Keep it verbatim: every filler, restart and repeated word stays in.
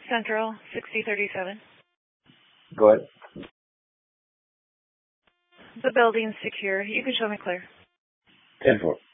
Central, sixty thirty-seven. Go ahead. The building's secure. You can show me clear. ten four.